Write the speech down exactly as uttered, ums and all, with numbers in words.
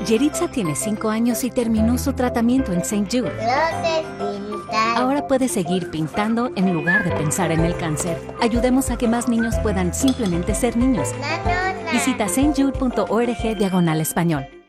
Yeritza tiene cinco años y terminó su tratamiento en Saint Jude. Luces pintar. Ahora puede seguir pintando en lugar de pensar en el cáncer. Ayudemos a que más niños puedan simplemente ser niños. Na, no, na. Visita saint jude punto org diagonal español.